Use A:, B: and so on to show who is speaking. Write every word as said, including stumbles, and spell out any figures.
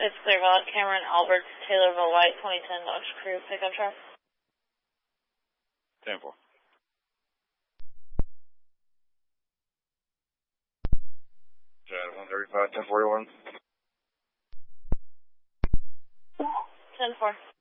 A: It's Clearville, Cameron Alberts, Taylorville White, twenty ten Dodge Crew, pickup truck.
B: ten four. Chad, one thirty-five, ten forty-one.
A: ten four.